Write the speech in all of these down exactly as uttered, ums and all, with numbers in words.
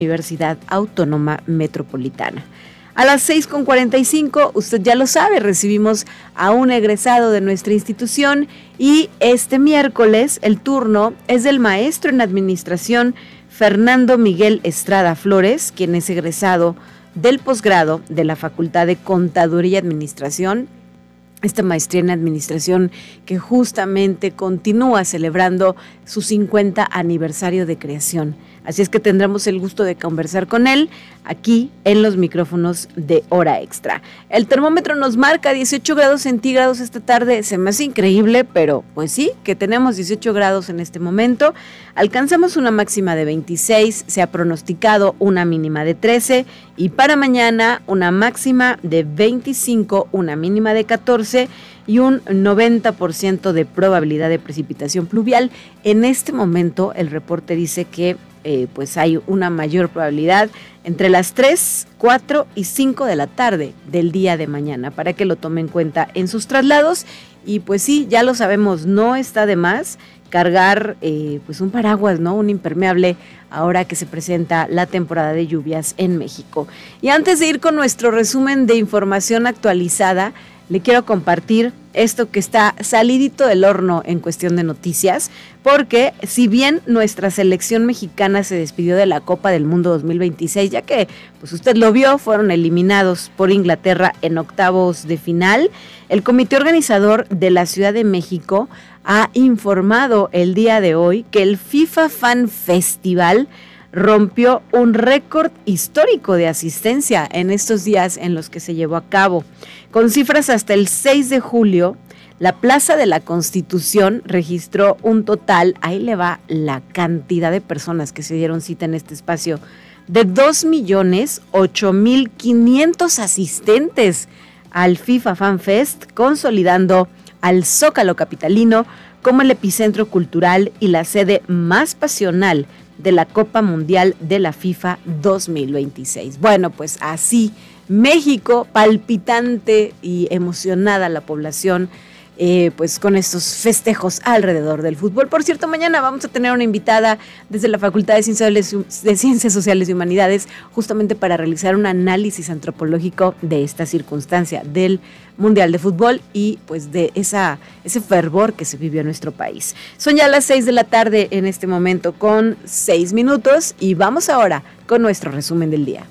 Universidad Autónoma Metropolitana. A las seis con cuarenta y cinco, usted ya lo sabe, recibimos a un egresado de nuestra institución y este miércoles el turno es del maestro en administración Fernando Miguel Estrada Flores, quien es egresado del posgrado de la Facultad de Contaduría y Administración, esta maestría en administración que justamente continúa celebrando su cincuenta aniversario de creación. Así es que tendremos el gusto de conversar con él aquí en los micrófonos de Hora Extra. El termómetro nos marca dieciocho grados centígrados esta tarde. Se me hace increíble, pero pues sí, que tenemos dieciocho grados en este momento. Alcanzamos una máxima de veintiséis, se ha pronosticado una mínima de trece y para mañana una máxima de veinticinco, una mínima de catorce y un noventa por ciento de probabilidad de precipitación pluvial. En este momento el reporte dice que Eh, pues hay una mayor probabilidad entre las tres, cuatro y cinco de la tarde del día de mañana, para que lo tome en cuenta en sus traslados. Y pues sí, ya lo sabemos, no está de más cargar eh, pues un paraguas, ¿no? Un impermeable ahora que se presenta la temporada de lluvias en México. Y antes de ir con nuestro resumen de información actualizada, le quiero compartir esto que está salidito del horno en cuestión de noticias, porque si bien nuestra selección mexicana se despidió de la Copa del Mundo dos mil veintiséis, ya que pues usted lo vio, fueron eliminados por Inglaterra en octavos de final, el comité organizador de la Ciudad de México ha informado el día de hoy que el FIFA Fan Festival rompió un récord histórico de asistencia en estos días en los que se llevó a cabo. Con cifras hasta el seis de julio, la Plaza de la Constitución registró un total, ahí le va la cantidad de personas que se dieron cita en este espacio, de dos millones ocho mil quinientos asistentes al FIFA Fan Fest, consolidando al Zócalo capitalino como el epicentro cultural y la sede más pasional de la Copa Mundial de la FIFA dos mil veintiséis. Bueno, pues así, México, palpitante y emocionada la población, eh, pues con estos festejos alrededor del fútbol. Por cierto, mañana vamos a tener una invitada desde la Facultad de Ciencias, de Ciencias Sociales y Humanidades, justamente para realizar un análisis antropológico de esta circunstancia del Mundial de Fútbol y pues de esa, ese fervor que se vivió en nuestro país. Son ya las seis de la tarde en este momento con seis minutos y vamos ahora con nuestro resumen del día.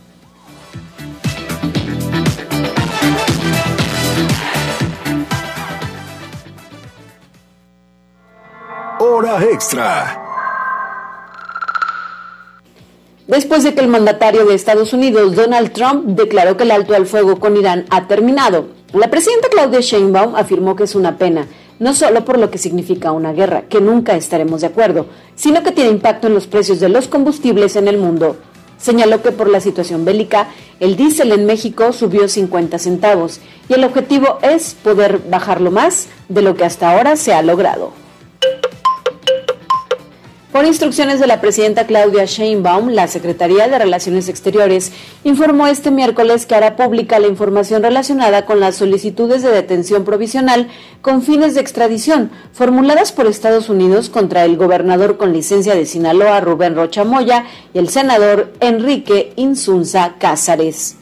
Hora Extra. Después de que el mandatario de Estados Unidos, Donald Trump, declaró que el alto al fuego con Irán ha terminado, la presidenta Claudia Sheinbaum afirmó que es una pena, no solo por lo que significa una guerra, que nunca estaremos de acuerdo, sino que tiene impacto en los precios de los combustibles en el mundo. Señaló que por la situación bélica, el diésel en México subió cincuenta centavos y el objetivo es poder bajarlo más de lo que hasta ahora se ha logrado. Por instrucciones de la presidenta Claudia Sheinbaum, la Secretaría de Relaciones Exteriores informó este miércoles que hará pública la información relacionada con las solicitudes de detención provisional con fines de extradición formuladas por Estados Unidos contra el gobernador con licencia de Sinaloa, Rubén Rocha Moya, y el senador Enrique Insunza Cázares.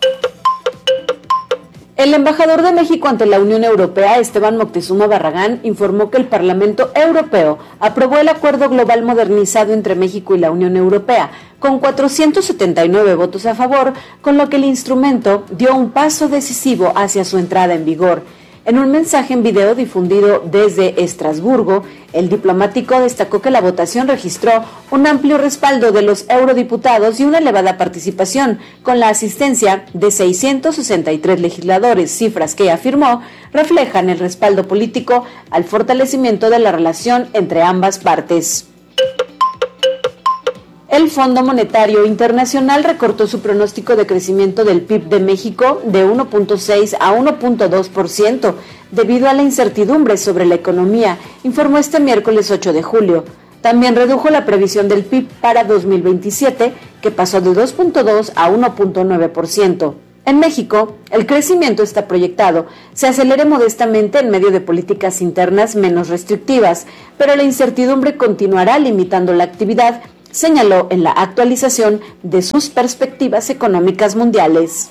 El embajador de México ante la Unión Europea, Esteban Moctezuma Barragán, informó que el Parlamento Europeo aprobó el Acuerdo Global Modernizado entre México y la Unión Europea, con cuatrocientos setenta y nueve votos a favor, con lo que el instrumento dio un paso decisivo hacia su entrada en vigor. En un mensaje en video difundido desde Estrasburgo, el diplomático destacó que la votación registró un amplio respaldo de los eurodiputados y una elevada participación, con la asistencia de seiscientos sesenta y tres legisladores, cifras que afirmó reflejan el respaldo político al fortalecimiento de la relación entre ambas partes. El Fondo Monetario Internacional recortó su pronóstico de crecimiento del P I B de México de uno punto seis a uno punto dos por ciento debido a la incertidumbre sobre la economía, informó este miércoles ocho de julio. También redujo la previsión del P I B para dos mil veintisiete, que pasó de dos punto dos a uno punto nueve por ciento. En México, el crecimiento está proyectado, se acelere modestamente en medio de políticas internas menos restrictivas, pero la incertidumbre continuará limitando la actividad, señaló en la actualización de sus perspectivas económicas mundiales.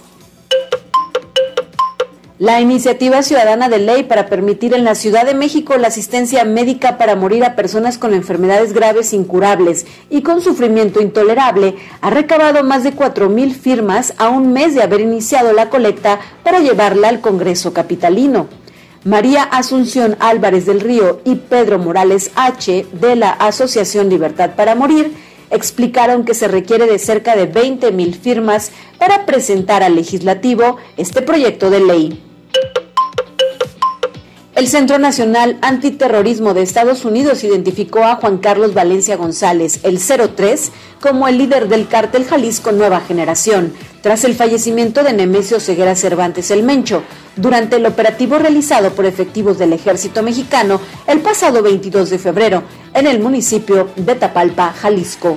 La iniciativa ciudadana de ley para permitir en la Ciudad de México la asistencia médica para morir a personas con enfermedades graves incurables y con sufrimiento intolerable ha recabado más de cuatro mil firmas a un mes de haber iniciado la colecta para llevarla al Congreso capitalino. María Asunción Álvarez del Río y Pedro Morales H. de la Asociación Libertad para Morir explicaron que se requiere de cerca de veinte mil firmas para presentar al legislativo este proyecto de ley. El Centro Nacional Antiterrorismo de Estados Unidos identificó a Juan Carlos Valencia González, el cero tres, como el líder del cártel Jalisco Nueva Generación, tras el fallecimiento de Nemesio Ceguera Cervantes el Mencho, durante el operativo realizado por efectivos del Ejército Mexicano el pasado veintidós de febrero en el municipio de Tapalpa, Jalisco.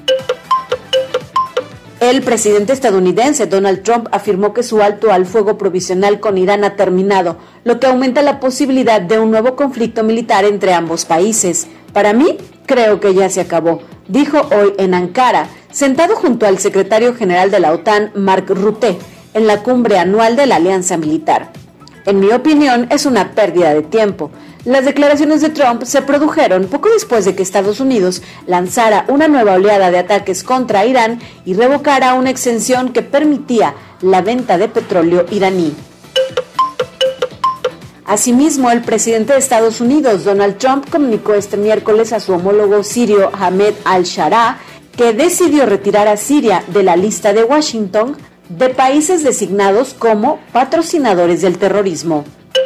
El presidente estadounidense Donald Trump afirmó que su alto al fuego provisional con Irán ha terminado, lo que aumenta la posibilidad de un nuevo conflicto militar entre ambos países. Para mí, creo que ya se acabó, dijo hoy en Ankara, sentado junto al secretario general de la OTAN, Mark Rutte, en la cumbre anual de la Alianza Militar. En mi opinión, es una pérdida de tiempo. Las declaraciones de Trump se produjeron poco después de que Estados Unidos lanzara una nueva oleada de ataques contra Irán y revocara una exención que permitía la venta de petróleo iraní. Asimismo, el presidente de Estados Unidos, Donald Trump, comunicó este miércoles a su homólogo sirio Ahmed al-Sharaa que decidió retirar a Siria de la lista de Washington de países designados como patrocinadores del terrorismo.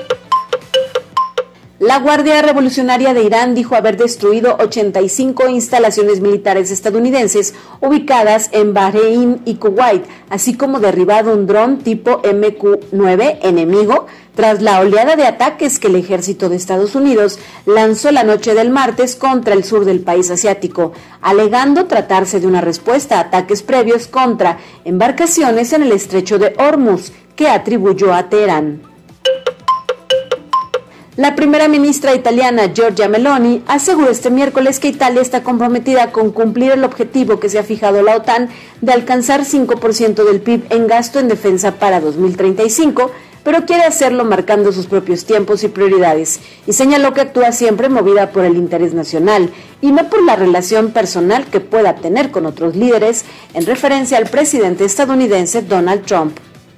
La Guardia Revolucionaria de Irán dijo haber destruido ochenta y cinco instalaciones militares estadounidenses ubicadas en Bahrein y Kuwait, así como derribado un dron tipo eme cu nueve enemigo tras la oleada de ataques que el ejército de Estados Unidos lanzó la noche del martes contra el sur del país asiático, alegando tratarse de una respuesta a ataques previos contra embarcaciones en el estrecho de Hormuz, que atribuyó a Teherán. La primera ministra italiana Giorgia Meloni aseguró este miércoles que Italia está comprometida con cumplir el objetivo que se ha fijado la OTAN de alcanzar cinco por ciento del P I B en gasto en defensa para dos mil treinta y cinco, pero quiere hacerlo marcando sus propios tiempos y prioridades, y señaló que actúa siempre movida por el interés nacional y no por la relación personal que pueda tener con otros líderes, en referencia al presidente estadounidense Donald Trump.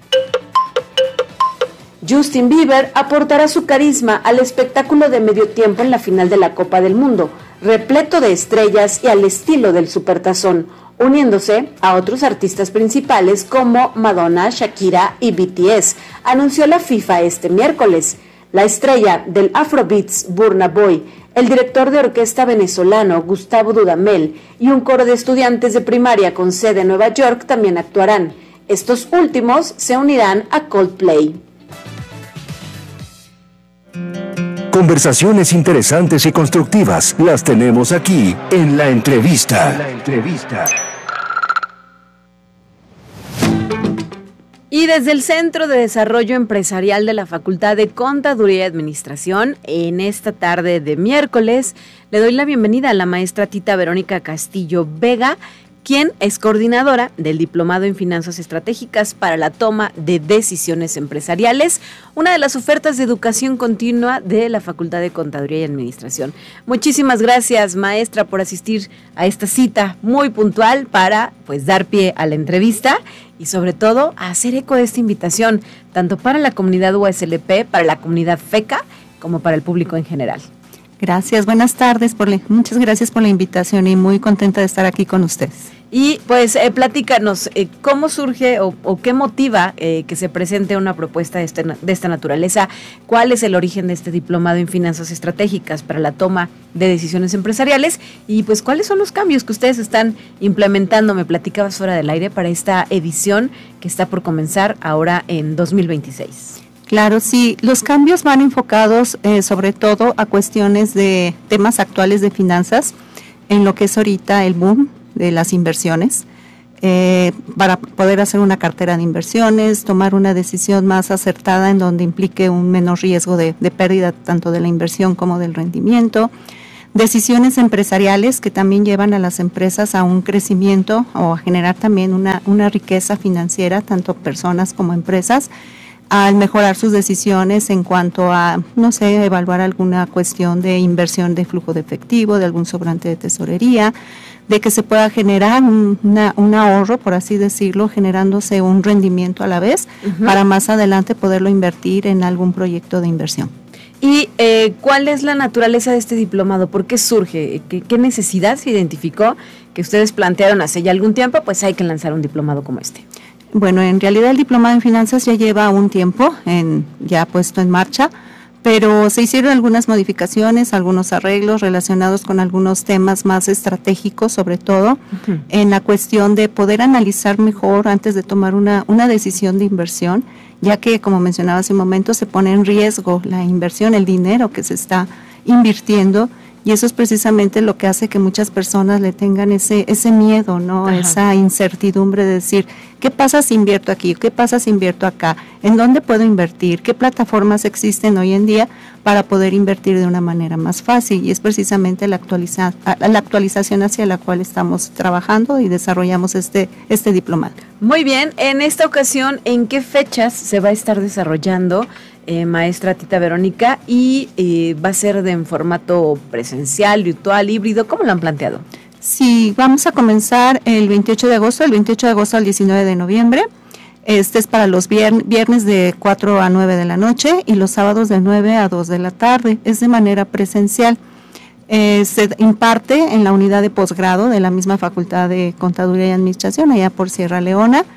Justin Bieber aportará su carisma al espectáculo de medio tiempo en la final de la Copa del Mundo, repleto de estrellas y al estilo del supertazón, uniéndose a otros artistas principales como Madonna, Shakira y B T S, anunció la FIFA este miércoles. La estrella del Afrobeats, Burna Boy, el director de orquesta venezolano Gustavo Dudamel y un coro de estudiantes de primaria con sede en Nueva York también actuarán. Estos últimos se unirán a Coldplay. Conversaciones interesantes y constructivas las tenemos aquí en La Entrevista. La Entrevista. Y desde el Centro de Desarrollo Empresarial de la Facultad de Contaduría y Administración, en esta tarde de miércoles, le doy la bienvenida a la maestra Tita Verónica Castillo Vega, quien es coordinadora del Diplomado en Finanzas Estratégicas para la Toma de Decisiones Empresariales, una de las ofertas de educación continua de la Facultad de Contaduría y Administración. Muchísimas gracias, maestra, por asistir a esta cita muy puntual para pues dar pie a la entrevista y sobre todo a hacer eco de esta invitación, tanto para la comunidad U A S L P, para la comunidad FECA, como para el público en general. Gracias, buenas tardes, por la, muchas gracias por la invitación y muy contenta de estar aquí con ustedes. Y pues eh, platícanos, eh, ¿cómo surge o, o qué motiva eh, que se presente una propuesta de, este, de esta naturaleza? ¿Cuál es el origen de este diplomado en finanzas estratégicas para la toma de decisiones empresariales? Y pues, ¿cuáles son los cambios que ustedes están implementando? Me platicabas fuera del aire para esta edición que está por comenzar ahora en dos mil veintiséis. Claro, sí, los cambios van enfocados eh, sobre todo a cuestiones de temas actuales de finanzas, en lo que es ahorita el boom de las inversiones, eh, para poder hacer una cartera de inversiones, tomar una decisión más acertada en donde implique un menor riesgo de, de pérdida tanto de la inversión como del rendimiento, decisiones empresariales que también llevan a las empresas a un crecimiento o a generar también una, una riqueza financiera, tanto personas como empresas, al mejorar sus decisiones en cuanto a, no sé, evaluar alguna cuestión de inversión de flujo de efectivo, de algún sobrante de tesorería, de que se pueda generar un, una, un ahorro, por así decirlo, generándose un rendimiento a la vez, uh-huh, para más adelante poderlo invertir en algún proyecto de inversión. ¿Y eh, cuál es la naturaleza de este diplomado? ¿Por qué surge? ¿Qué, qué necesidad se identificó que ustedes plantearon hace ya algún tiempo? Pues hay que lanzar un diplomado como este. Bueno, en realidad el diplomado en finanzas ya lleva un tiempo en, ya puesto en marcha, pero se hicieron algunas modificaciones, algunos arreglos relacionados con algunos temas más estratégicos, sobre todo, uh-huh, en la cuestión de poder analizar mejor antes de tomar una, una decisión de inversión, ya que, como mencionaba hace un momento, se pone en riesgo la inversión, el dinero que se está invirtiendo, y eso es precisamente lo que hace que muchas personas le tengan ese ese miedo, ¿no? Ajá. Esa incertidumbre de decir, ¿qué pasa si invierto aquí? ¿Qué pasa si invierto acá? ¿En dónde puedo invertir? ¿Qué plataformas existen hoy en día para poder invertir de una manera más fácil? Y es precisamente la, actualiza, la actualización hacia la cual estamos trabajando y desarrollamos este, este diplomado. Muy bien, en esta ocasión, ¿en qué fechas se va a estar desarrollando, eh, maestra Tita Verónica? Y eh, va a ser de en formato presencial, virtual, híbrido, ¿cómo lo han planteado? Sí, vamos a comenzar el veintiocho de agosto, el veintiocho de agosto al diecinueve de noviembre. Este es para los viernes, viernes de cuatro a nueve de la noche y los sábados de nueve a dos de la tarde. Es de manera presencial. Eh, se imparte en la unidad de posgrado de la misma Facultad de Contaduría y Administración, allá por Sierra Leona.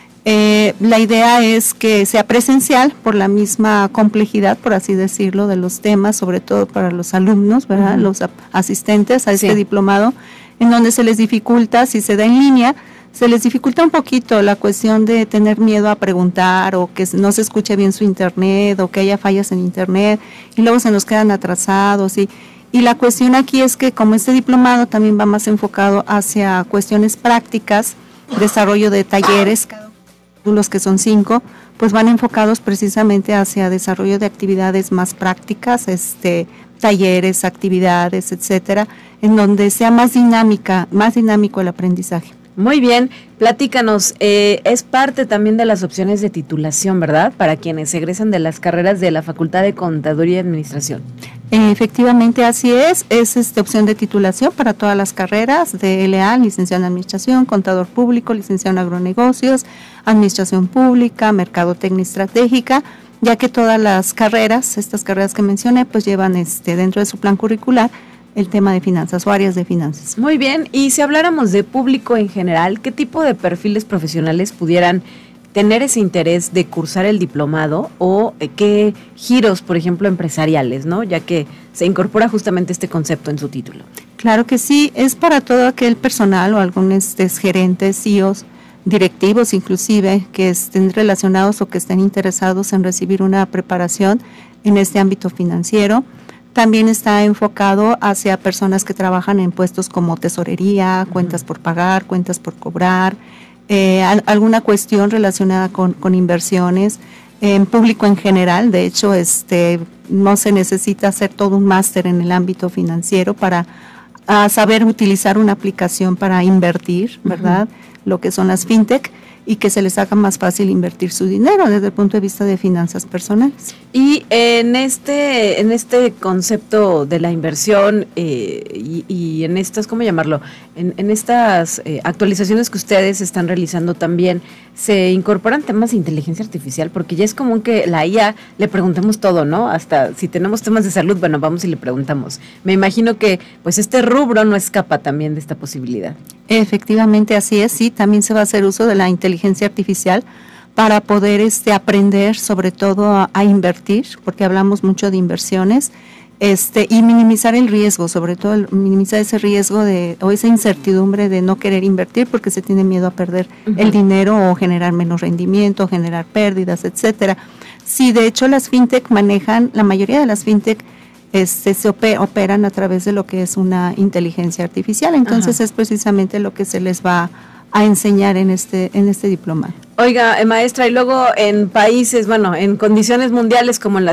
Eh, la idea es que sea presencial por la misma complejidad, por así decirlo, de los temas, sobre todo para los alumnos, ¿verdad? Uh-huh. Los asistentes a este sí. diplomado, en donde se les dificulta, si se da en línea, se les dificulta un poquito la cuestión de tener miedo a preguntar o que no se escuche bien su internet o que haya fallas en internet y luego se nos quedan atrasados y Y la cuestión aquí es que como este diplomado también va más enfocado hacia cuestiones prácticas, desarrollo de talleres, cada uno de los que son cinco, pues van enfocados precisamente hacia desarrollo de actividades más prácticas, este, talleres, actividades, etcétera, en donde sea más dinámica, más dinámico el aprendizaje. Muy bien, platícanos, eh, es parte también de las opciones de titulación, ¿verdad? Para quienes egresan de las carreras de la Facultad de Contaduría y Administración. Eh, efectivamente, así es, es esta opción de titulación para todas las carreras de L A, licenciado en Administración, Contador Público, licenciado en Agronegocios, Administración Pública, Mercadotecnia Estratégica, ya que todas las carreras, estas carreras que mencioné, pues llevan este dentro de su plan curricular el tema de finanzas o áreas de finanzas. Muy bien, y si habláramos de público en general, ¿qué tipo de perfiles profesionales pudieran tener ese interés de cursar el diplomado o eh, qué giros, por ejemplo, empresariales, ¿no? Ya que se incorpora justamente este concepto en su título. Claro que sí, es para todo aquel personal o algunos este, gerentes, C E Os, directivos inclusive, que estén relacionados o que estén interesados en recibir una preparación en este ámbito financiero. También está enfocado hacia personas que trabajan en puestos como tesorería, uh-huh. cuentas por pagar, cuentas por cobrar, eh, al, alguna cuestión relacionada con, con inversiones, en público en general. De hecho, este no se necesita hacer todo un máster en el ámbito financiero para a saber utilizar una aplicación para invertir, ¿verdad? Uh-huh. Lo que son las fintech, y que se les haga más fácil invertir su dinero desde el punto de vista de finanzas personales. Y en este en este concepto de la inversión eh, y, y en estas, ¿cómo llamarlo? En, en estas eh, actualizaciones que ustedes están realizando también, ¿se incorporan temas de inteligencia artificial? Porque ya es común que la I A le preguntemos todo, ¿no? Hasta si tenemos temas de salud, bueno, vamos y le preguntamos. Me imagino que pues este rubro no escapa también de esta posibilidad. Efectivamente, así es, sí, también se va a hacer uso de la inteligencia artificial para poder este aprender sobre todo a, a invertir, porque hablamos mucho de inversiones, este y minimizar el riesgo, sobre todo el, minimizar ese riesgo de o esa incertidumbre de no querer invertir porque se tiene miedo a perder uh-huh. el dinero o generar menos rendimiento, generar pérdidas, etcétera. Sí, de hecho las fintech manejan, la mayoría de las fintech Este, se operan a través de lo que es una inteligencia artificial, entonces Ajá. es precisamente lo que se les va a enseñar en este en este diploma. Oiga, eh, maestra, y luego en países, bueno, en condiciones mundiales como en las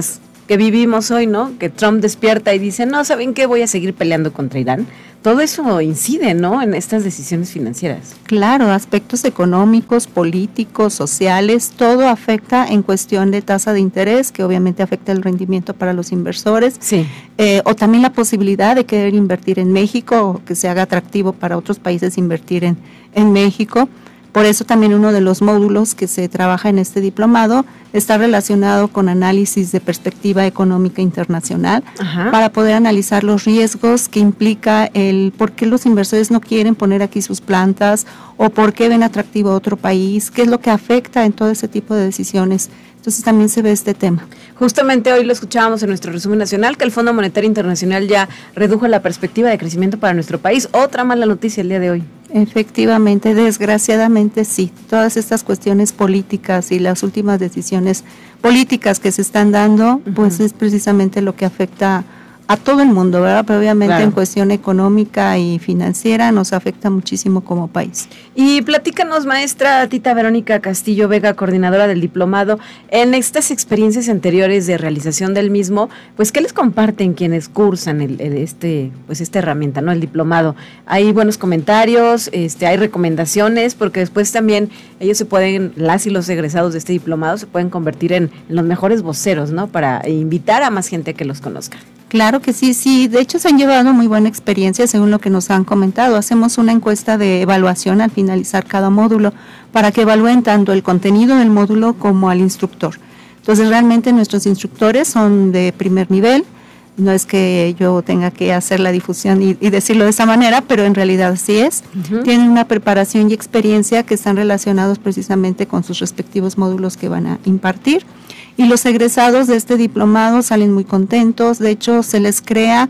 que vivimos hoy, ¿no? Que Trump despierta y dice, no, ¿saben qué? Voy a seguir peleando contra Irán. Todo eso incide, ¿no? En estas decisiones financieras. Claro, aspectos económicos, políticos, sociales, todo afecta en cuestión de tasa de interés, que obviamente afecta el rendimiento para los inversores. Sí. Eh, o también la posibilidad de querer invertir en México, o que se haga atractivo para otros países invertir en, en México. Por eso también uno de los módulos que se trabaja en este diplomado está relacionado con análisis de perspectiva económica internacional. Ajá. Para poder analizar los riesgos que implica el por qué los inversores no quieren poner aquí sus plantas o por qué ven atractivo a otro país, qué es lo que afecta en todo ese tipo de decisiones. Entonces también se ve este tema. Justamente hoy lo escuchábamos en nuestro resumen nacional, que el Fondo Monetario Internacional ya redujo la perspectiva de crecimiento para nuestro país. Otra mala noticia el día de hoy. Efectivamente, desgraciadamente sí. Todas estas cuestiones políticas y las últimas decisiones políticas que se están dando, uh-huh. pues es precisamente lo que afecta a todo el mundo, ¿verdad? Pero obviamente claro. en cuestión económica y financiera nos afecta muchísimo como país. Y platícanos, maestra Tita Verónica Castillo Vega, coordinadora del diplomado, en estas experiencias anteriores de realización del mismo, pues ¿qué les comparten quienes cursan el, el este, pues esta herramienta, ¿no? El diplomado. Hay buenos comentarios, este, hay recomendaciones, porque después también ellos se pueden, las y los egresados de este diplomado se pueden convertir en, en los mejores voceros, ¿no? Para invitar a más gente que los conozca. Claro que sí, sí. De hecho, se han llevado muy buena experiencia según lo que nos han comentado. Hacemos una encuesta de evaluación al finalizar cada módulo para que evalúen tanto el contenido del módulo como al instructor. Entonces, realmente nuestros instructores son de primer nivel. No es que yo tenga que hacer la difusión y, y decirlo de esa manera, pero en realidad así es. Uh-huh. Tienen una preparación y experiencia que están relacionados precisamente con sus respectivos módulos que van a impartir. Y los egresados de este diplomado salen muy contentos. De hecho, se les crea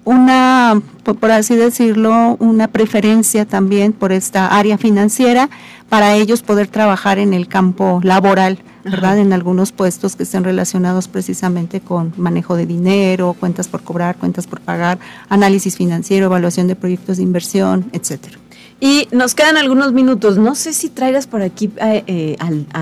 una, por así decirlo, una preferencia también por esta área financiera para ellos poder trabajar en el campo laboral, ¿verdad? Ajá. En algunos puestos que estén relacionados precisamente con manejo de dinero, cuentas por cobrar, cuentas por pagar, análisis financiero, evaluación de proyectos de inversión, etcétera. Y nos quedan algunos minutos. No sé si traigas por aquí eh, eh,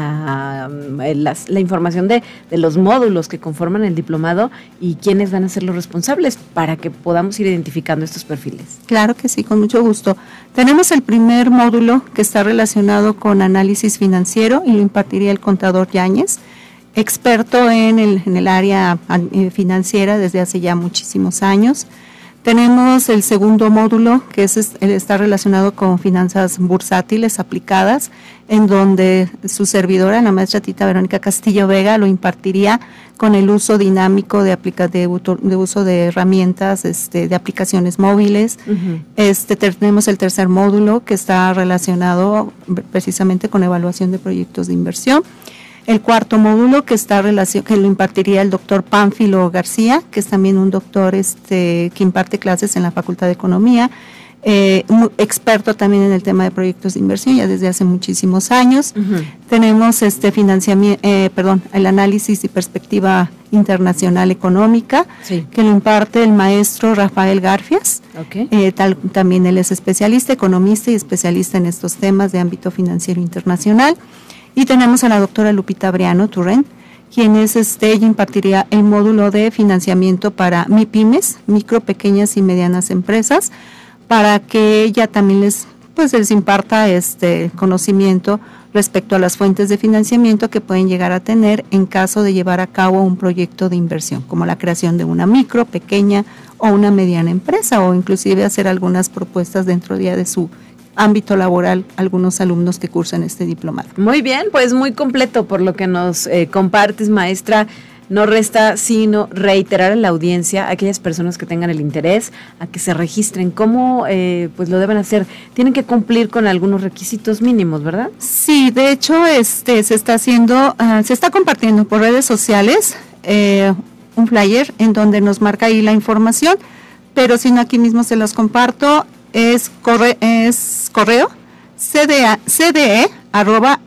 a, a, a las, la información de, de los módulos que conforman el diplomado y quiénes van a ser los responsables para que podamos ir identificando estos perfiles. Claro que sí, con mucho gusto. Tenemos el primer módulo que está relacionado con análisis financiero y lo impartiría el contador Yáñez, experto en el, en el área financiera desde hace ya muchísimos años. Tenemos el segundo módulo, que es, está relacionado con finanzas bursátiles aplicadas, en donde su servidora, la maestra Tita Verónica Castillo Vega, lo impartiría con el uso dinámico de, aplica, de, de uso de herramientas, este, de aplicaciones móviles. Uh-huh. Este, tenemos el tercer módulo, que está relacionado precisamente con evaluación de proyectos de inversión. El cuarto módulo que está relacion, que lo impartiría el doctor Pánfilo García, que es también un doctor este, que imparte clases en la Facultad de Economía, eh, experto también en el tema de proyectos de inversión ya desde hace muchísimos años. Uh-huh. Tenemos este financiamiento, eh, perdón, el análisis y perspectiva internacional económica, sí. que lo imparte el maestro Rafael Garfias. Okay. Eh, tal, también él es especialista, economista y especialista en estos temas de ámbito financiero internacional. Y tenemos a la doctora Lupita Briano Turren, quien es este, ella impartiría el módulo de financiamiento para MIPYMES, micro, pequeñas y medianas empresas, para que ella también les, pues, les imparta este conocimiento respecto a las fuentes de financiamiento que pueden llegar a tener en caso de llevar a cabo un proyecto de inversión, como la creación de una micro, pequeña o una mediana empresa, o inclusive hacer algunas propuestas dentro ya de su ámbito laboral, algunos alumnos que cursan este diplomado. Muy bien, pues muy completo por lo que nos eh, compartes, maestra. No resta sino reiterar a la audiencia, a aquellas personas que tengan el interés, a que se registren. ¿Cómo eh, pues lo deben hacer? Tienen que cumplir con algunos requisitos mínimos, ¿verdad? Sí, de hecho este se está haciendo, uh, se está compartiendo por redes sociales eh, un flyer en donde nos marca ahí la información, pero si no, aquí mismo se los comparto. Es, corre, es correo cda, cde arroba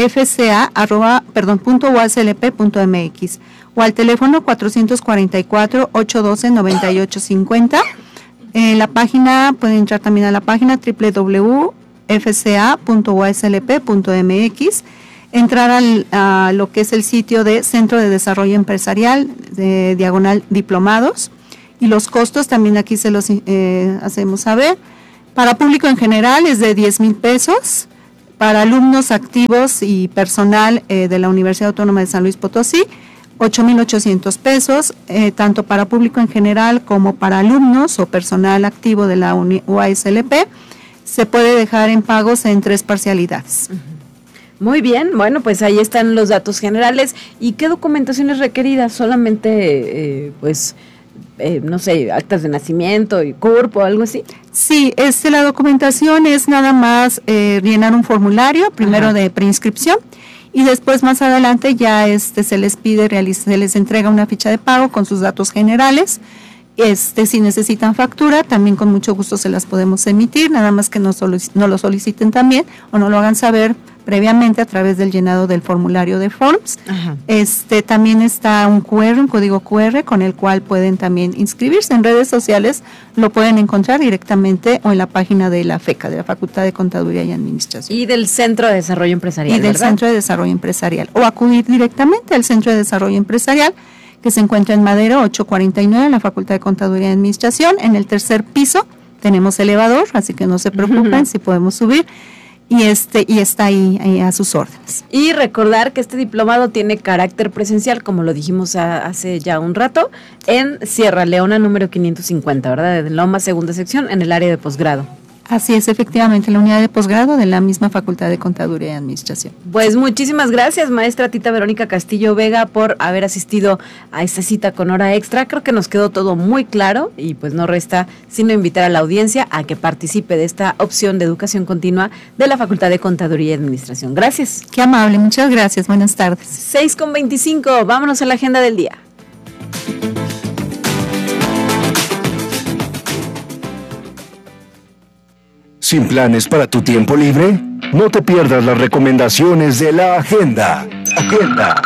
fca arroba perdón punto uaslp punto mx o al teléfono cuatrocientos cuarenta y cuatro, ochocientos doce, noventa y ocho cincuenta. En la página, pueden entrar también a la página doble u doble u doble u punto f c a punto u a s l p punto m x. entrar al, a lo que es el sitio de Centro de Desarrollo Empresarial, de diagonal diplomados, y los costos también aquí se los eh, hacemos saber. Para público en general es de diez mil pesos, para alumnos activos y personal eh, de la Universidad Autónoma de San Luis Potosí, ocho mil ochocientos pesos, eh, tanto para público en general como para alumnos o personal activo de la U A S L P, se puede dejar en pagos en tres parcialidades. Muy bien, bueno, pues ahí están los datos generales. ¿Y qué documentación es requerida? Solamente, eh, pues, eh, no sé, actas de nacimiento y C U R P o algo así. Sí, este, la documentación es nada más eh, llenar un formulario, primero Ajá. de preinscripción, y después más adelante ya este se les pide, realiza, se les entrega una ficha de pago con sus datos generales. Este, si necesitan factura, también con mucho gusto se las podemos emitir, nada más que no, solic- no lo soliciten también o no lo hagan saber previamente a través del llenado del formulario de Forms. Ajá. Este, también está un cu erre, un código cu erre con el cual pueden también inscribirse. En redes sociales lo pueden encontrar directamente o en la página de la FECA, de la Facultad de Contaduría y Administración. Y del Centro de Desarrollo Empresarial, Y del ¿verdad? Centro de Desarrollo Empresarial. O acudir directamente al Centro de Desarrollo Empresarial, que se encuentra en Madero ocho cuarenta y nueve, en la Facultad de Contaduría y Administración. En el tercer piso tenemos elevador, así que no se preocupen, uh-huh. si podemos subir. Y este y está ahí, ahí a sus órdenes. Y recordar que este diplomado tiene carácter presencial, como lo dijimos a, hace ya un rato, en Sierra Leona número quinientos cincuenta, ¿verdad? En Loma, segunda sección, en el área de posgrado. Así es, efectivamente, la unidad de posgrado de la misma Facultad de Contaduría y Administración. Pues muchísimas gracias, maestra Tita Verónica Castillo Vega, por haber asistido a esta cita con hora extra. Creo que nos quedó todo muy claro y pues no resta sino invitar a la audiencia a que participe de esta opción de educación continua de la Facultad de Contaduría y Administración. Gracias. Qué amable, muchas gracias, buenas tardes. seis con veinticinco, vámonos a la agenda del día. ¿Sin planes para tu tiempo libre? No te pierdas las recomendaciones de la agenda. Agenda.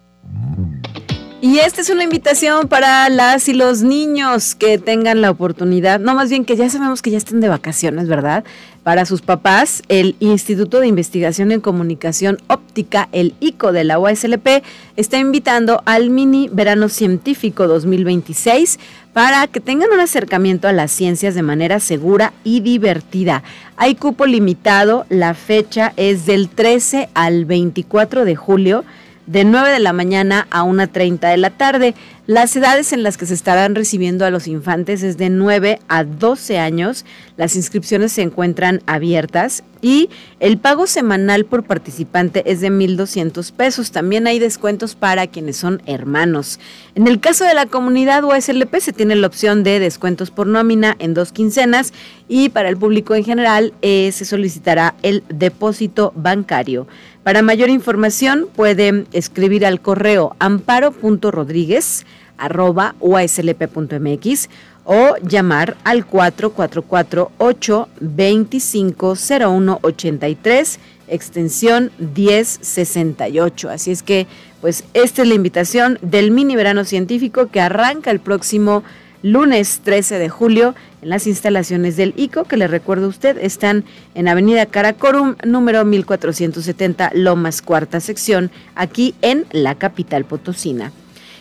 Y esta es una invitación para las y los niños que tengan la oportunidad, no, más bien que ya sabemos que ya estén de vacaciones, ¿verdad? Para sus papás, el Instituto de Investigación en Comunicación Óptica, el I C O de la U A S L P, está invitando al Mini Verano Científico dos mil veintiséis para que tengan un acercamiento a las ciencias de manera segura y divertida. Hay cupo limitado, la fecha es del trece al veinticuatro de julio, de nueve de la mañana a una treinta de la tarde. Las edades en las que se estarán recibiendo a los infantes es de nueve a doce años. Las inscripciones se encuentran abiertas y el pago semanal por participante es de mil doscientos pesos. También hay descuentos para quienes son hermanos. En el caso de la comunidad U A S L P se tiene la opción de descuentos por nómina en dos quincenas y para el público en general eh, se solicitará el depósito bancario. Para mayor información pueden escribir al correo amparo punto rodríguez arroba u a s l p punto m x o llamar al cuatro cuatro cuatro, ocho dos cinco, cero uno ocho tres, extensión diez sesenta y ocho. Así es que, pues, esta es la invitación del Mini Verano Científico que arranca el próximo lunes trece de julio en las instalaciones del I C O, que le recuerdo a usted, están en Avenida Karakorum, número mil cuatrocientos setenta, Lomas, cuarta sección, aquí en la capital potosina.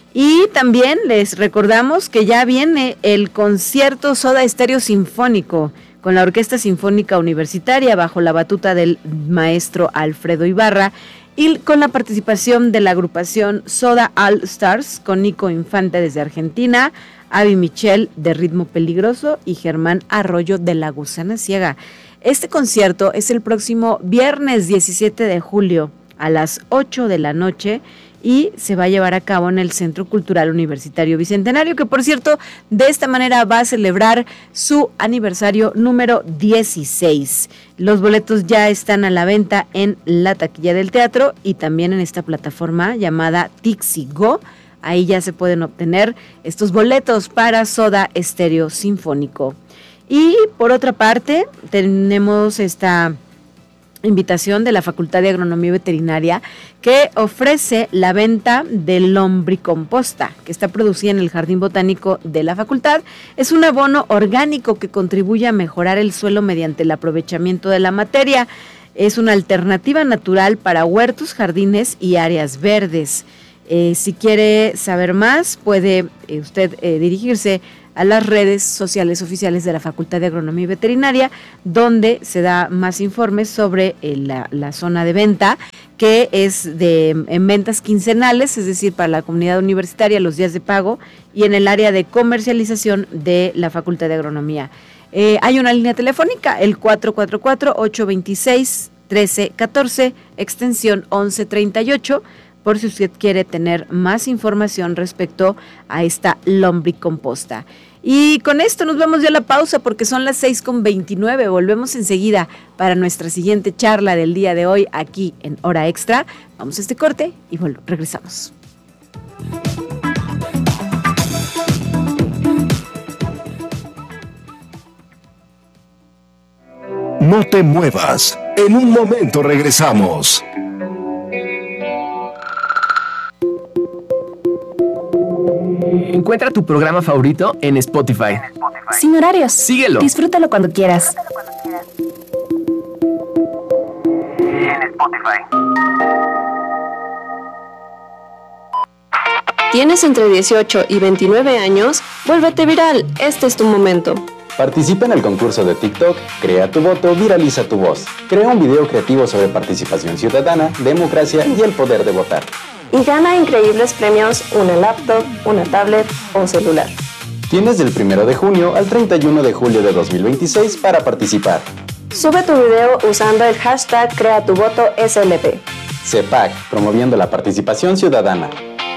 Y también les recordamos que ya viene el concierto Soda Estéreo Sinfónico con la Orquesta Sinfónica Universitaria bajo la batuta del maestro Alfredo Ibarra y con la participación de la agrupación Soda All Stars con Nico Infante desde Argentina, Avi Michel de Ritmo Peligroso y Germán Arroyo de La Gusana Ciega. Este concierto es el próximo viernes diecisiete de julio a las ocho de la noche y se va a llevar a cabo en el Centro Cultural Universitario Bicentenario, que por cierto, de esta manera va a celebrar su aniversario número dieciséis. Los boletos ya están a la venta en la taquilla del teatro y también en esta plataforma llamada Tixigo. Ahí ya se pueden obtener estos boletos para Soda Estéreo Sinfónico. Y por otra parte, tenemos esta invitación de la Facultad de Agronomía y Veterinaria que ofrece la venta de lombricomposta que está producida en el Jardín Botánico de la Facultad. Es un abono orgánico que contribuye a mejorar el suelo mediante el aprovechamiento de la materia. Es una alternativa natural para huertos, jardines y áreas verdes. Eh, si quiere saber más, puede eh, usted eh, dirigirse a las redes sociales oficiales de la Facultad de Agronomía y Veterinaria, donde se da más informes sobre eh, la, la zona de venta, que es de en ventas quincenales, es decir, para la comunidad universitaria, los días de pago, y en el área de comercialización de la Facultad de Agronomía. Eh, hay una línea telefónica, el cuatro cuatro cuatro, ocho dos seis, uno tres uno cuatro, extensión once treinta y ocho, por si usted quiere tener más información respecto a esta lombricomposta. Y con esto nos vamos ya a la pausa porque son las seis con veintinueve. Volvemos enseguida para nuestra siguiente charla del día de hoy aquí en Hora Extra. Vamos a este corte y bueno, regresamos. No te muevas. En un momento regresamos. Encuentra tu programa favorito en Spotify. Sin horarios. Síguelo. Disfrútalo cuando quieras. En Spotify. ¿Tienes entre dieciocho y veintinueve años? Vuélvete viral. Este es tu momento. Participa en el concurso de TikTok, Crea tu voto, viraliza tu voz. Crea un video creativo sobre participación ciudadana, democracia y el poder de votar. Y gana increíbles premios, una laptop, una tablet o celular. Tienes del primero de junio al treinta y uno de julio de dos mil veintiséis para participar. Sube tu video usando el hashtag CreaTuVotoSLP. CEPAC, promoviendo la participación ciudadana.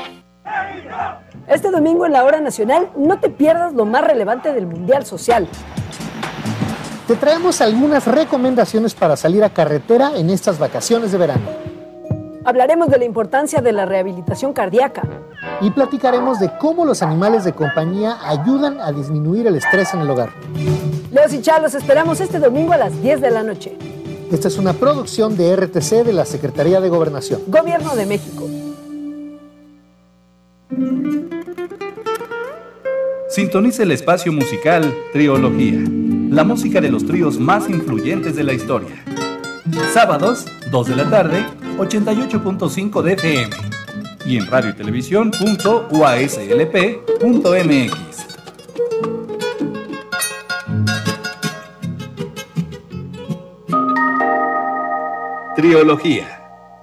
Este domingo en la Hora Nacional, no te pierdas lo más relevante del Mundial Social. Te traemos algunas recomendaciones para salir a carretera en estas vacaciones de verano. Hablaremos de la importancia de la rehabilitación cardíaca. Y platicaremos de cómo los animales de compañía ayudan a disminuir el estrés en el hogar. Leos y Chá, los esperamos este domingo a las diez de la noche. Esta es una producción de R T C de la Secretaría de Gobernación. Gobierno de México. Sintoniza el espacio musical Triología, la música de los tríos más influyentes de la historia. Sábados, dos de la tarde, ochenta y ocho punto cinco de F M y en radio y televisión punto u a s l p punto m x. Triología.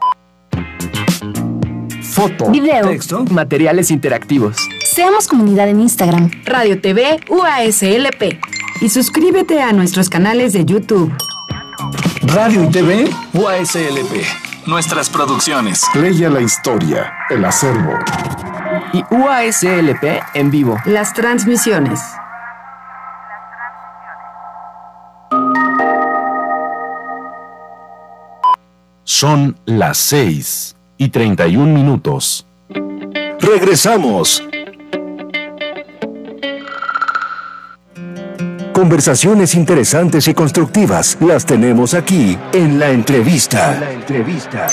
Foto, video, texto, materiales interactivos. Seamos comunidad en Instagram, Radio T V U A S L P. Y suscríbete a nuestros canales de YouTube. Radio y T V U A S L P. Nuestras producciones. Leia la historia, el acervo. Y U A S L P en vivo. Las transmisiones. Son las seis y treinta y un minutos. Regresamos. Conversaciones interesantes y constructivas las tenemos aquí en La Entrevista. La Entrevista.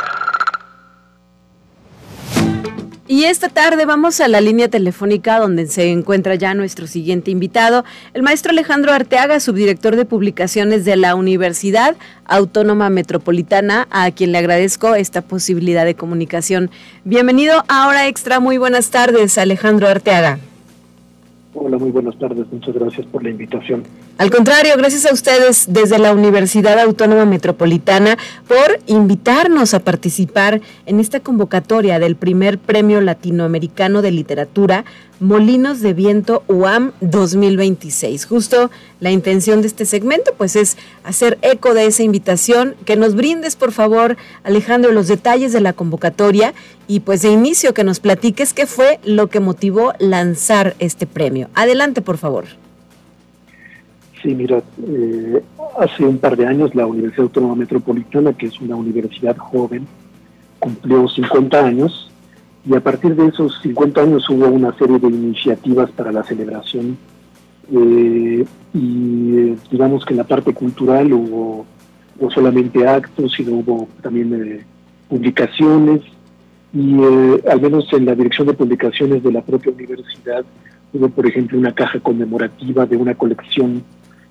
Y esta tarde vamos a la línea telefónica donde se encuentra ya nuestro siguiente invitado, el maestro Alejandro Arteaga, subdirector de publicaciones de la Universidad Autónoma Metropolitana, a quien le agradezco esta posibilidad de comunicación. Bienvenido a Hora Extra, muy buenas tardes, Alejandro Arteaga. Hola, muy buenas tardes, muchas gracias por la invitación. Al contrario, gracias a ustedes desde la Universidad Autónoma Metropolitana por invitarnos a participar en esta convocatoria del primer Premio Latinoamericano de Literatura Molinos de Viento U A M dos mil veintiséis. Justo la intención de este segmento pues es hacer eco de esa invitación, que nos brindes por favor, Alejandro, los detalles de la convocatoria y pues de inicio que nos platiques qué fue lo que motivó lanzar este premio. Adelante, por favor. Sí, mira, eh, hace un par de años la Universidad Autónoma Metropolitana, que es una universidad joven, cumplió cincuenta años y a partir de esos cincuenta años hubo una serie de iniciativas para la celebración eh, y eh, digamos que en la parte cultural hubo no solamente actos, sino hubo también eh, publicaciones y eh, al menos en la dirección de publicaciones de la propia universidad hubo, por ejemplo, una caja conmemorativa de una colección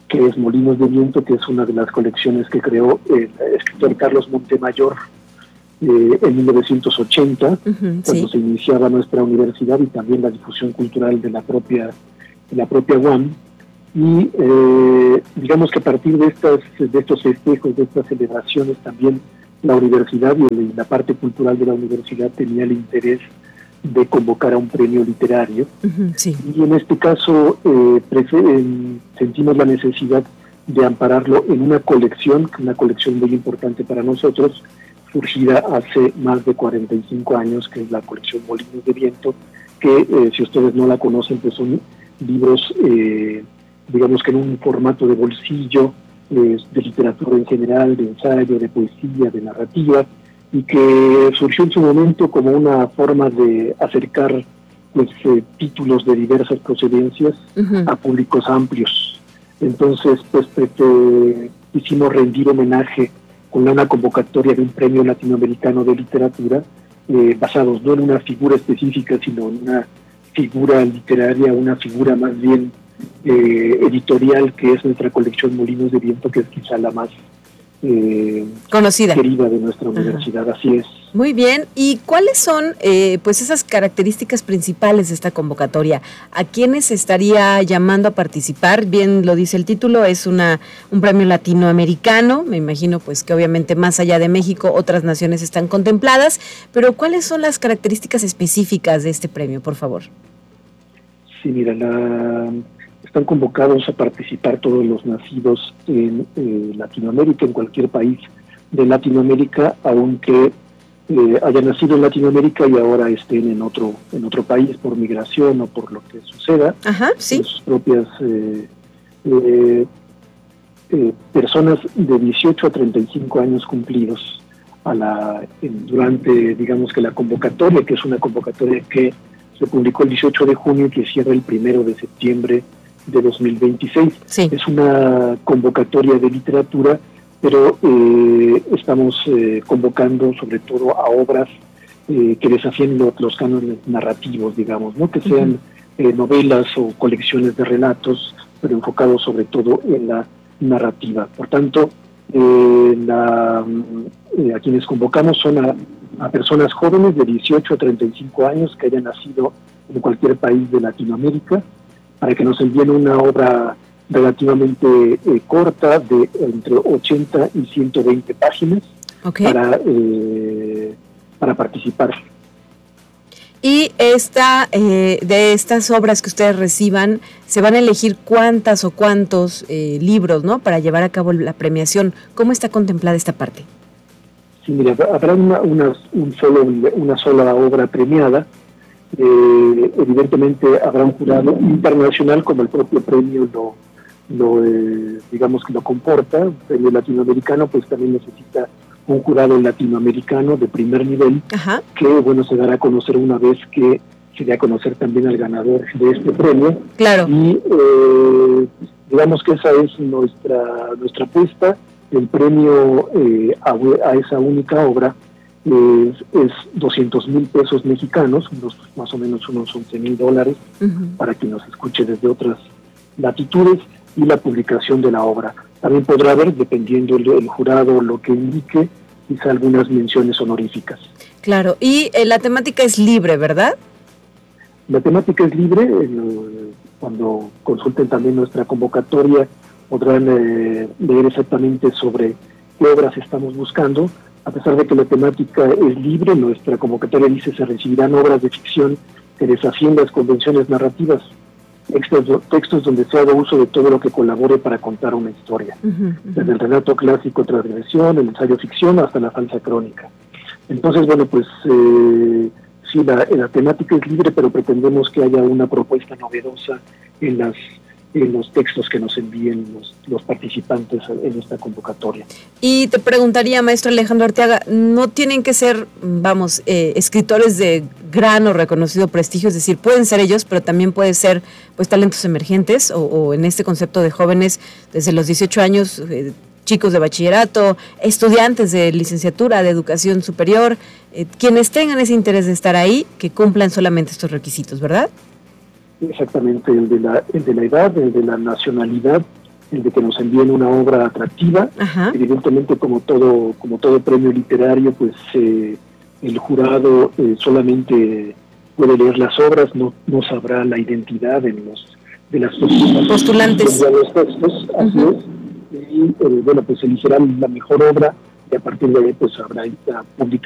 que es Molinos de Viento, que es una de las colecciones que creó el escritor Carlos Montemayor eh, en mil novecientos ochenta, uh-huh, cuando sí. se iniciaba nuestra universidad, y también la difusión cultural de la propia, de la propia U A M. Y eh, digamos que a partir de, estas, de estos festejos, de estas celebraciones, también la universidad y la parte cultural de la universidad tenía el interés de convocar a un premio literario. Uh-huh, sí. Y en este caso eh, prefe- en, sentimos la necesidad de ampararlo en una colección, una colección muy importante para nosotros, surgida hace más de cuarenta y cinco años, que es la colección Molinos de Viento, que eh, si ustedes no la conocen, pues son libros, eh, digamos que en un formato de bolsillo, eh, de literatura en general, de ensayo, de poesía, de narrativa, y que surgió en su momento como una forma de acercar pues, eh, títulos de diversas procedencias uh-huh. a públicos amplios. Entonces, pues, pues eh, quisimos rendir homenaje con una convocatoria de un premio latinoamericano de literatura, eh, basados no en una figura específica, sino en una figura literaria, una figura más bien eh, editorial, que es nuestra colección Molinos de Viento, que es quizá la más eh, conocida, querida de nuestra universidad. Ajá. Así es. Muy bien. ¿Y cuáles son eh, pues esas características principales de esta convocatoria? ¿A quiénes estaría llamando a participar? Bien lo dice el título, es una un premio latinoamericano. Me imagino pues que obviamente más allá de México otras naciones están contempladas, pero ¿cuáles son las características específicas de este premio, por favor? Sí, mira, la... están convocados a participar todos los nacidos en eh, Latinoamérica, en cualquier país de Latinoamérica, aunque eh, hayan nacido en Latinoamérica y ahora estén en otro en otro país por migración o por lo que suceda. Ajá, sí. En sus propias eh, eh, eh, personas de dieciocho a treinta y cinco años cumplidos a la en, durante, digamos que la convocatoria, que es una convocatoria que se publicó el dieciocho de junio y que cierra el primero de septiembre de dos mil veintiséis. Sí. Es una convocatoria de literatura, pero eh, estamos eh, convocando sobre todo a obras eh, que desafíen los, los cánones narrativos, digamos, ¿no? Que sean uh-huh. eh, novelas o colecciones de relatos, pero enfocados sobre todo en la narrativa. Por tanto, eh, la, eh, a quienes convocamos son a, a personas jóvenes de dieciocho a treinta y cinco años que hayan nacido en cualquier país de Latinoamérica, para que nos envíen una obra relativamente eh, corta, de entre ochenta y ciento veinte páginas, okay. para, eh, para participar. Y esta, eh, de estas obras que ustedes reciban, se van a elegir cuántas o cuántos eh, libros, ¿no?, para llevar a cabo la premiación. ¿Cómo está contemplada esta parte? Sí, mira, habrá una, una, un solo, una sola obra premiada. Eh, evidentemente habrá un jurado internacional, como el propio premio lo, lo eh, digamos que lo comporta. El premio latinoamericano pues también necesita un jurado latinoamericano de primer nivel. Ajá. Que bueno, se dará a conocer una vez que se dé a conocer también al ganador de este premio. Claro. Y eh, digamos que esa es nuestra nuestra apuesta. El premio eh, a, a esa única obra Es, es doscientos mil pesos mexicanos, unos, más o menos unos once mil dólares, uh-huh. para quien nos escuche desde otras latitudes, y la publicación de la obra. También podrá haber, dependiendo el, el jurado lo que indique, quizá algunas menciones honoríficas. Claro, y eh, la temática es libre, ¿verdad? La temática es libre. Eh, cuando consulten también nuestra convocatoria podrán eh, leer exactamente sobre qué obras estamos buscando. A pesar de que la temática es libre, nuestra convocatoria dice se recibirán obras de ficción que desafíen las convenciones narrativas, textos, textos donde se haga uso de todo lo que colabore para contar una historia, uh-huh, uh-huh. desde el relato clásico transgresión, el ensayo ficción, hasta la falsa crónica. Entonces, bueno, pues eh, sí, la, la temática es libre, pero pretendemos que haya una propuesta novedosa en las en los textos que nos envíen los, los participantes en esta convocatoria. Y te preguntaría, maestro Alejandro Arteaga, ¿no tienen que ser, vamos, eh, escritores de gran o reconocido prestigio? Es decir, pueden ser ellos, pero también pueden ser pues talentos emergentes, o, o en este concepto de jóvenes desde los dieciocho años, eh, chicos de bachillerato, estudiantes de licenciatura, de educación superior, eh, quienes tengan ese interés de estar ahí, que cumplan solamente estos requisitos, ¿verdad? Exactamente, el de la el de la edad, el de la nacionalidad el de que nos envíen una obra atractiva. Ajá. Evidentemente, como todo, como todo premio literario, pues eh, el jurado eh, solamente puede leer las obras, no, no sabrá la identidad de los de las personas postulantes de los textos, así uh-huh. es, y eh, bueno, pues eligierán la mejor obra y a partir de ahí pues habrá publicación